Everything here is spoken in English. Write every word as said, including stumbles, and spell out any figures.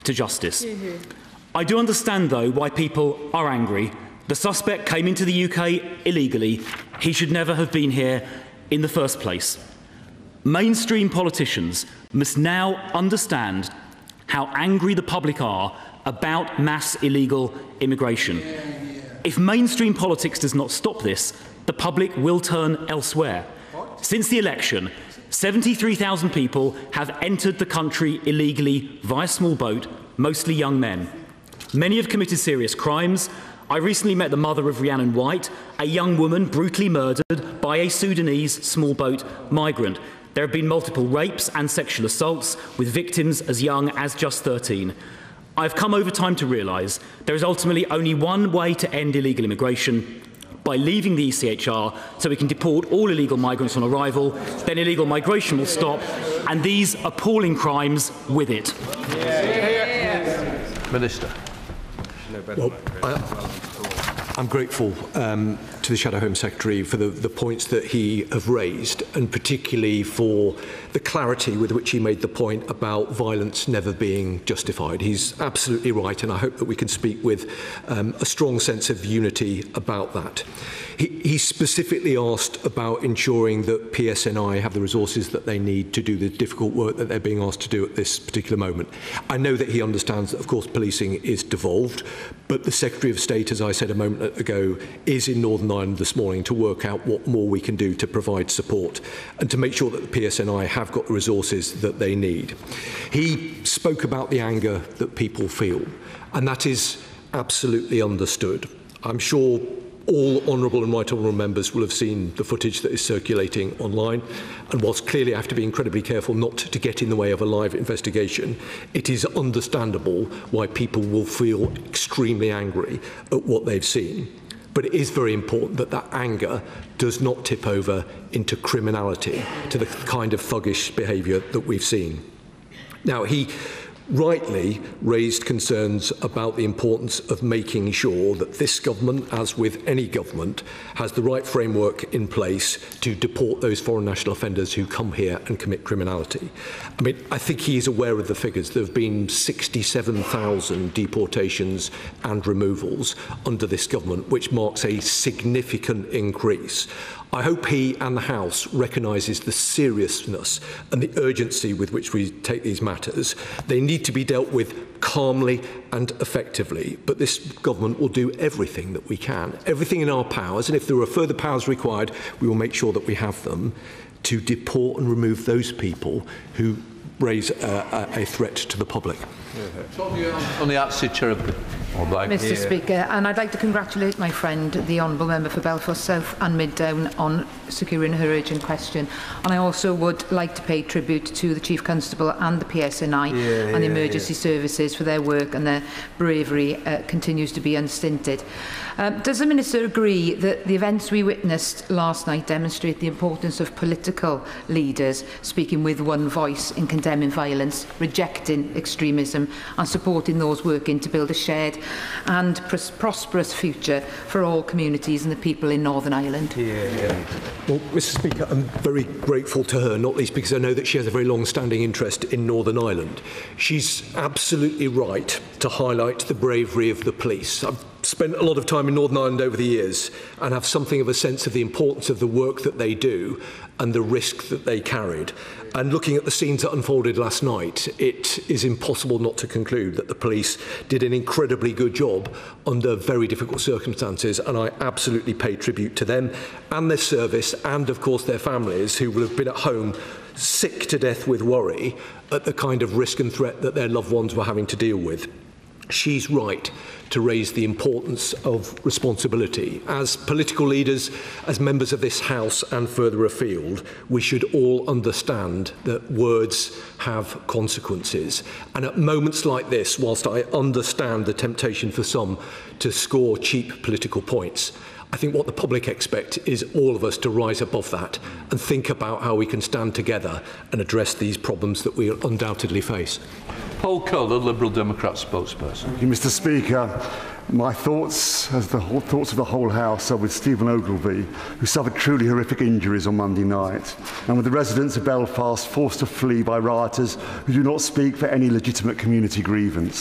to justice. Mm-hmm. I do understand, though, why people are angry. The suspect came into the U K illegally. He should never have been here in the first place. Mainstream politicians must now understand how angry the public are about mass illegal immigration. Yeah, yeah. If mainstream politics does not stop this, the public will turn elsewhere. What? Since the election, seventy-three thousand people have entered the country illegally via small boat, mostly young men. Many have committed serious crimes. I recently met the mother of Rhiannon White, a young woman brutally murdered by a Sudanese small boat migrant. There have been multiple rapes and sexual assaults, with victims as young as just thirteen. I've come over time to realise there is ultimately only one way to end illegal immigration: by leaving the E C H R so we can deport all illegal migrants on arrival. Then illegal migration will stop, and these appalling crimes with it. Minister. Well, I, I'm grateful um, to the Shadow Home Secretary for the, the points that he have raised, and particularly for the clarity with which he made the point about violence never being justified. He's absolutely right, and I hope that we can speak with um, a strong sense of unity about that. He, he specifically asked about ensuring that P S N I have the resources that they need to do the difficult work that they're being asked to do at this particular moment. I know that he understands that, of course, policing is devolved, but the Secretary of State, as I said a moment ago, is in Northern Ireland this morning to work out what more we can do to provide support and to make sure that the P S N I have got the resources that they need. He spoke about the anger that people feel, and that is absolutely understood. I'm sure all honourable and right honourable members will have seen the footage that is circulating online, and whilst clearly I have to be incredibly careful not to get in the way of a live investigation, it is understandable why people will feel extremely angry at what they've seen. But it is very important that that anger does not tip over into criminality, to the kind of thuggish behaviour that we've seen. Now, he rightly raised concerns about the importance of making sure that this government, as with any government, has the right framework in place to deport those foreign national offenders who come here and commit criminality. I mean, I think he is aware of the figures. There have been sixty-seven thousand deportations and removals under this government, which marks a significant increase. I hope he and the House recognises the seriousness and the urgency with which we take these matters. They need to be dealt with calmly and effectively, but this government will do everything that we can, everything in our powers, and if there are further powers required, we will make sure that we have them, to deport and remove those people who raise a, a, a threat to the public. On the attitude, Chair of the Mister Yeah. Speaker, and I'd like to congratulate my friend, the Honourable Member for Belfast South and Mid-Down, on securing her urgent question. And I also would like to pay tribute to the Chief Constable and the P S N I yeah, and the yeah, emergency yeah. services for their work, and their bravery uh, continues to be unstinted. Um, does the Minister agree that the events we witnessed last night demonstrate the importance of political leaders speaking with one voice in condemning violence, rejecting extremism and supporting those working to build a shared and pros prosperous future for all communities and the people in Northern Ireland? Yeah, yeah. Well, Mister Speaker, I'm very grateful to her, not least because I know that she has a very long-standing interest in Northern Ireland. She's absolutely right to highlight the bravery of the police. I've spent a lot of time in Northern Ireland over the years and have something of a sense of the importance of the work that they do and the risk that they carried. And looking at the scenes that unfolded last night, it is impossible not to conclude that the police did an incredibly good job under very difficult circumstances, and I absolutely pay tribute to them and their service, and of course their families, who will have been at home sick to death with worry at the kind of risk and threat that their loved ones were having to deal with. She's right to raise the importance of responsibility. As political leaders, as members of this House and further afield, we should all understand that words have consequences. And at moments like this, whilst I understand the temptation for some to score cheap political points, I think what the public expect is all of us to rise above that and think about how we can stand together and address these problems that we undoubtedly face. Paul Cole, the Liberal Democrat spokesperson. Thank you, Mr Speaker. My thoughts, as the whole, thoughts of the whole House, are with Stephen Ogilvie, who suffered truly horrific injuries on Monday night, and with the residents of Belfast forced to flee by rioters who do not speak for any legitimate community grievance.